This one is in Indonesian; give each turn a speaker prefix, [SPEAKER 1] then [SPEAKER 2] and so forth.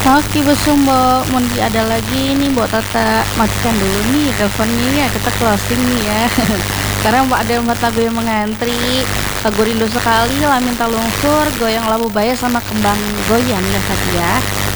[SPEAKER 1] Oke busung Mbok, mau ada lagi nih Mbok Tata, matikan dulu nih teleponnya ya, kita closing nih ya. Karena Mbak ada Mbak Tabe yang mengantri, aku rindu sekali lah minta lungsur, goyang labu baya sama kembang goyang ya tadi ya.